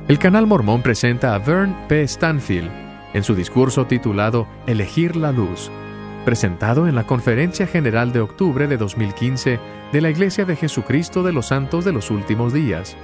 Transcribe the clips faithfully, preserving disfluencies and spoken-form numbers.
El canal Mormón presenta a Vern P. Stanfield en su discurso titulado Elegir la Luz, presentado en la Conferencia General de octubre de dos mil quince de la Iglesia de Jesucristo de los Santos de los Últimos Días.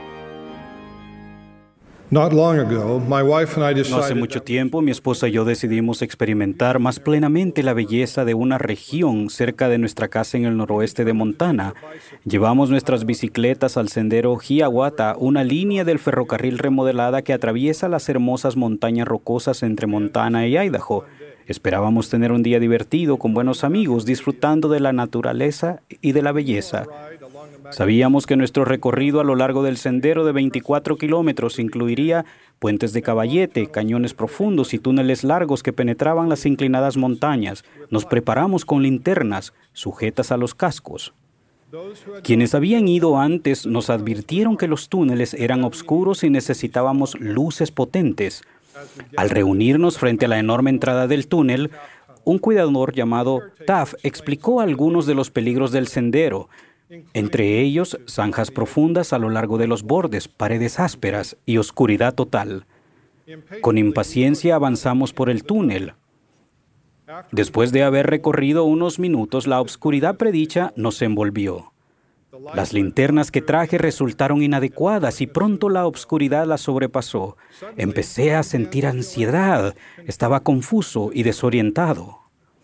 Not long ago, my wife and I decided No hace mucho tiempo, mi esposa y yo decidimos experimentar más plenamente la belleza de una región cerca de nuestra casa en el noroeste de Montana. Llevamos nuestras bicicletas al sendero Hiawatha, una línea del ferrocarril remodelada que atraviesa las hermosas montañas rocosas entre Montana y Idaho. Esperábamos tener un día divertido con buenos amigos, disfrutando de la naturaleza y de la belleza. Sabíamos que nuestro recorrido a lo largo del sendero de veinticuatro kilómetros incluiría puentes de caballete, cañones profundos y túneles largos que penetraban las inclinadas montañas. Nos preparamos con linternas sujetas a los cascos. Quienes habían ido antes nos advirtieron que los túneles eran oscuros y necesitábamos luces potentes. Al reunirnos frente a la enorme entrada del túnel, un cuidador llamado Taff explicó algunos de los peligros del sendero. Entre ellos, zanjas profundas a lo largo de los bordes, paredes ásperas y oscuridad total. Con impaciencia avanzamos por el túnel. Después de haber recorrido unos minutos, la oscuridad predicha nos envolvió. Las linternas que traje resultaron inadecuadas y pronto la oscuridad las sobrepasó. Empecé a sentir ansiedad, estaba confuso y desorientado.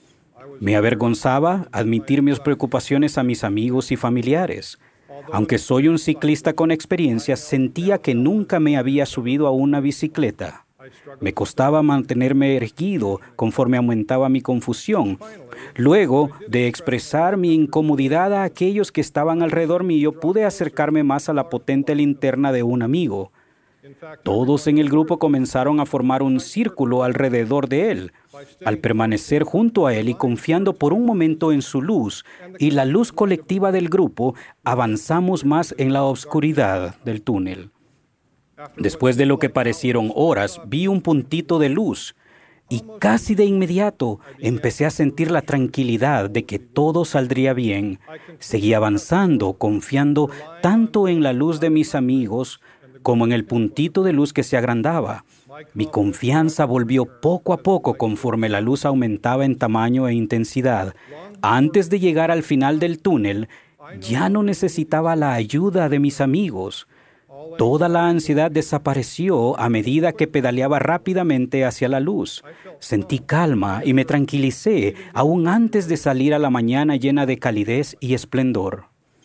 Me avergonzaba admitir mis preocupaciones a mis amigos y familiares. Aunque soy un ciclista con experiencia, sentía que nunca me había subido a una bicicleta. Me costaba mantenerme erguido conforme aumentaba mi confusión. Luego de expresar mi incomodidad a aquellos que estaban alrededor mío, pude acercarme más a la potente linterna de un amigo. Todos en el grupo comenzaron a formar un círculo alrededor de él. Al permanecer junto a él y confiando por un momento en su luz y la luz colectiva del grupo, avanzamos más en la oscuridad del túnel. Después de lo que parecieron horas, vi un puntito de luz y casi de inmediato empecé a sentir la tranquilidad de que todo saldría bien. Seguí avanzando, confiando tanto en la luz de mis amigos como en el puntito de luz que se agrandaba. Mi confianza volvió poco a poco conforme la luz aumentaba en tamaño e intensidad. Antes de llegar al final del túnel, ya no necesitaba la ayuda de mis amigos. Toda la ansiedad desapareció a medida que pedaleaba rápidamente hacia la luz. Sentí calma y me tranquilicé aún antes de salir a la mañana llena de calidez y esplendor.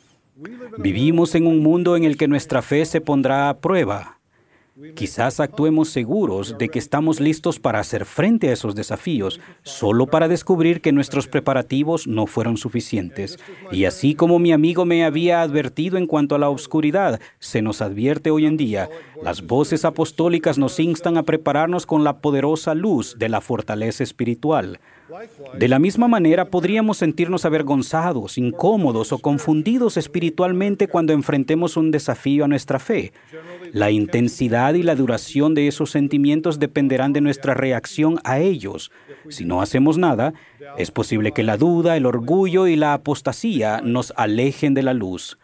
Vivimos en un mundo en el que nuestra fe se pondrá a prueba. Quizás actuemos seguros de que estamos listos para hacer frente a esos desafíos, solo para descubrir que nuestros preparativos no fueron suficientes. Y así como mi amigo me había advertido en cuanto a la oscuridad, se nos advierte hoy en día. Las voces apostólicas nos instan a prepararnos con la poderosa luz de la fortaleza espiritual. De la misma manera, podríamos sentirnos avergonzados, incómodos o confundidos espiritualmente cuando enfrentemos un desafío a nuestra fe. La intensidad y la duración de esos sentimientos dependerán de nuestra reacción a ellos. Si no hacemos nada, es posible que la duda, el orgullo y la apostasía nos alejen de la luz.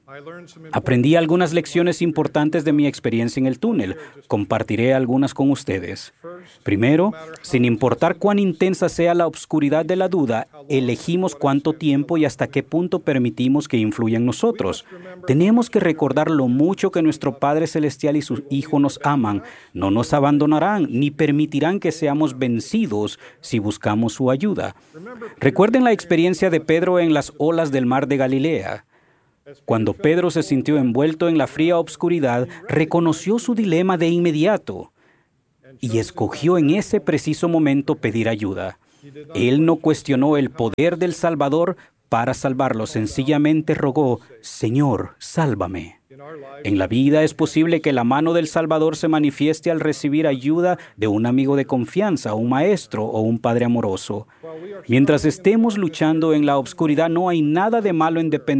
Aprendí algunas lecciones importantes de mi experiencia en el túnel. Compartiré algunas con ustedes. Primero, sin importar cuán intensa sea la oscuridad de la duda, elegimos cuánto tiempo y hasta qué punto permitimos que influya en nosotros. Tenemos que recordar lo mucho que nuestro Padre Celestial y su Hijo nos aman. No nos abandonarán ni permitirán que seamos vencidos si buscamos su ayuda. Recuerden la experiencia de Pedro en las olas del mar de Galilea. Cuando Pedro se sintió envuelto en la fría oscuridad, reconoció su dilema de inmediato y escogió en ese preciso momento pedir ayuda. Él no cuestionó el poder del Salvador para salvarlo, sencillamente rogó, «Señor, sálvame». En la vida es posible que la mano del Salvador se manifieste al recibir ayuda de un amigo de confianza, un maestro o un padre amoroso. Mientras estemos luchando en la oscuridad, no hay nada de malo en depender